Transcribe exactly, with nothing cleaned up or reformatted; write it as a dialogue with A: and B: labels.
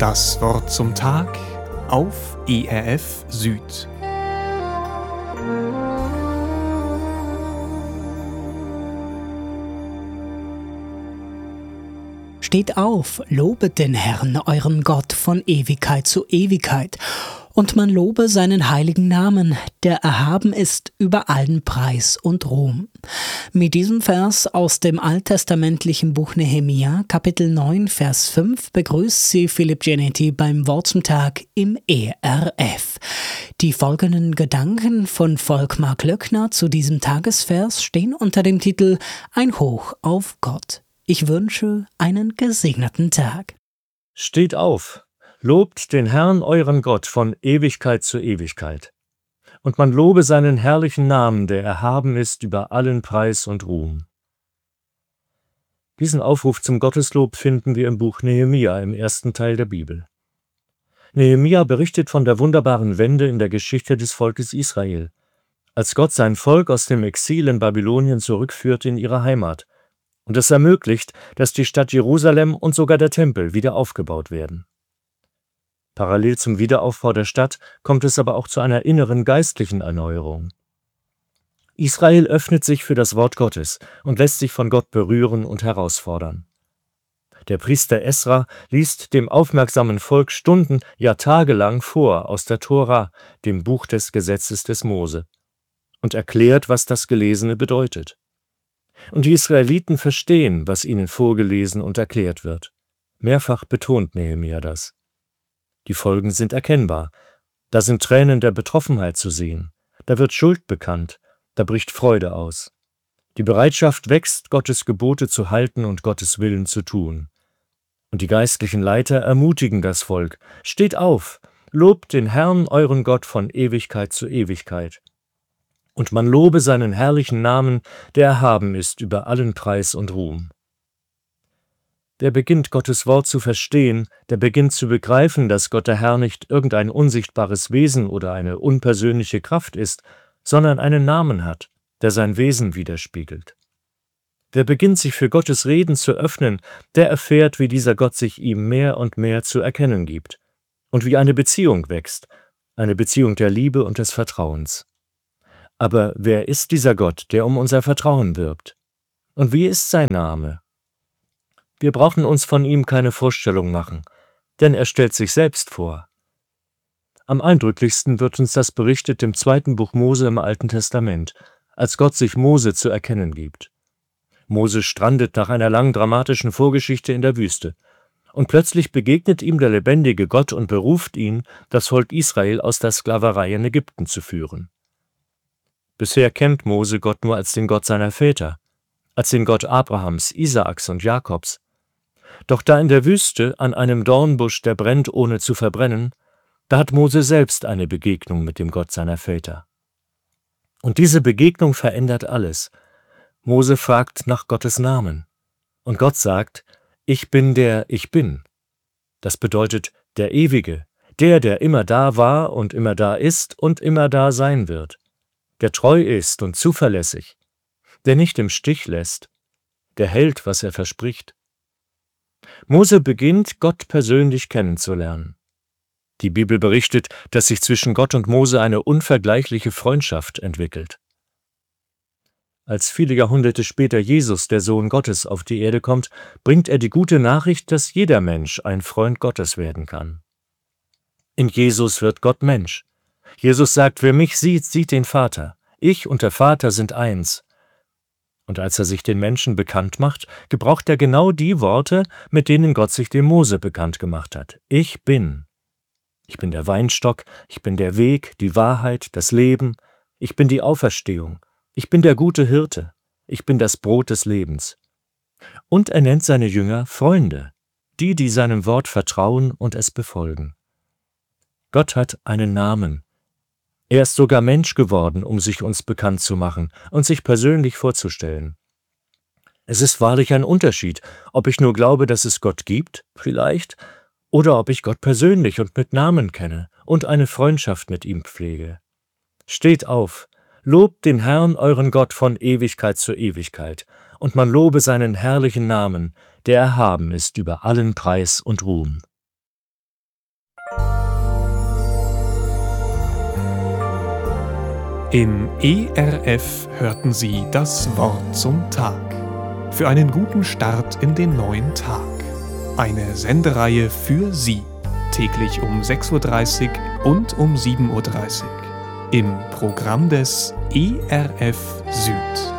A: Das Wort zum Tag auf E R F Süd.
B: Steht auf, lobet den Herrn, euren Gott, von Ewigkeit zu Ewigkeit. Und man lobe seinen heiligen Namen, der erhaben ist über allen Preis und Ruhm. Mit diesem Vers aus dem alttestamentlichen Buch Nehemia, Kapitel neun, Vers fünf, begrüßt sie Philipp Genetti beim Wort zum Tag im E R F. Die folgenden Gedanken von Volkmar Glöckner zu diesem Tagesvers stehen unter dem Titel Ein Hoch auf Gott. Ich wünsche einen gesegneten Tag.
C: Steht auf! Lobt den Herrn euren Gott von Ewigkeit zu Ewigkeit. Und man lobe seinen herrlichen Namen, der erhaben ist über allen Preis und Ruhm. Diesen Aufruf zum Gotteslob finden wir im Buch Nehemia im ersten Teil der Bibel. Nehemia berichtet von der wunderbaren Wende in der Geschichte des Volkes Israel, als Gott sein Volk aus dem Exil in Babylonien zurückführt in ihre Heimat und es ermöglicht, dass die Stadt Jerusalem und sogar der Tempel wieder aufgebaut werden. Parallel zum Wiederaufbau der Stadt kommt es aber auch zu einer inneren geistlichen Erneuerung. Israel öffnet sich für das Wort Gottes und lässt sich von Gott berühren und herausfordern. Der Priester Esra liest dem aufmerksamen Volk Stunden, ja tagelang vor aus der Tora, dem Buch des Gesetzes des Mose, und erklärt, was das Gelesene bedeutet. Und die Israeliten verstehen, was ihnen vorgelesen und erklärt wird. Mehrfach betont Nehemia das. Die Folgen sind erkennbar. Da sind Tränen der Betroffenheit zu sehen. Da wird Schuld bekannt. Da bricht Freude aus. Die Bereitschaft wächst, Gottes Gebote zu halten und Gottes Willen zu tun. Und die geistlichen Leiter ermutigen das Volk. Steht auf! Lobt den Herrn, euren Gott, von Ewigkeit zu Ewigkeit. Und man lobe seinen herrlichen Namen, der erhaben ist über allen Preis und Ruhm. Der beginnt, Gottes Wort zu verstehen, der beginnt zu begreifen, dass Gott der Herr nicht irgendein unsichtbares Wesen oder eine unpersönliche Kraft ist, sondern einen Namen hat, der sein Wesen widerspiegelt. Wer beginnt, sich für Gottes Reden zu öffnen, der erfährt, wie dieser Gott sich ihm mehr und mehr zu erkennen gibt und wie eine Beziehung wächst, eine Beziehung der Liebe und des Vertrauens. Aber wer ist dieser Gott, der um unser Vertrauen wirbt? Und wie ist sein Name? Wir brauchen uns von ihm keine Vorstellung machen, denn er stellt sich selbst vor. Am eindrücklichsten wird uns das berichtet im zweiten Buch Mose im Alten Testament, als Gott sich Mose zu erkennen gibt. Mose strandet nach einer langen dramatischen Vorgeschichte in der Wüste, und plötzlich begegnet ihm der lebendige Gott und beruft ihn, das Volk Israel aus der Sklaverei in Ägypten zu führen. Bisher kennt Mose Gott nur als den Gott seiner Väter, als den Gott Abrahams, Isaaks und Jakobs. Doch da in der Wüste, an einem Dornbusch, der brennt, ohne zu verbrennen, da hat Mose selbst eine Begegnung mit dem Gott seiner Väter. Und diese Begegnung verändert alles. Mose fragt nach Gottes Namen. Und Gott sagt, ich bin der Ich Bin. Das bedeutet der Ewige, der, der immer da war und immer da ist und immer da sein wird, der treu ist und zuverlässig, der nicht im Stich lässt, der hält, was er verspricht. Mose beginnt, Gott persönlich kennenzulernen. Die Bibel berichtet, dass sich zwischen Gott und Mose eine unvergleichliche Freundschaft entwickelt. Als viele Jahrhunderte später Jesus, der Sohn Gottes, auf die Erde kommt, bringt er die gute Nachricht, dass jeder Mensch ein Freund Gottes werden kann. In Jesus wird Gott Mensch. Jesus sagt, wer mich sieht, sieht den Vater. Ich und der Vater sind eins. Und als er sich den Menschen bekannt macht, gebraucht er genau die Worte, mit denen Gott sich dem Mose bekannt gemacht hat. Ich bin. Ich bin der Weinstock, ich bin der Weg, die Wahrheit, das Leben. Ich bin die Auferstehung. Ich bin der gute Hirte. Ich bin das Brot des Lebens. Und er nennt seine Jünger Freunde, die, die seinem Wort vertrauen und es befolgen. Gott hat einen Namen. Er ist sogar Mensch geworden, um sich uns bekannt zu machen und sich persönlich vorzustellen. Es ist wahrlich ein Unterschied, ob ich nur glaube, dass es Gott gibt, vielleicht, oder ob ich Gott persönlich und mit Namen kenne und eine Freundschaft mit ihm pflege. Steht auf, lobt den Herrn, euren Gott, von Ewigkeit zu Ewigkeit, und man lobe seinen herrlichen Namen, der erhaben ist über allen Preis und Ruhm.
A: Im E R F hörten Sie das Wort zum Tag. Für einen guten Start in den neuen Tag. Eine Sendereihe für Sie. Täglich um sechs Uhr dreißig und um sieben Uhr dreißig. Im Programm des E R F Süd.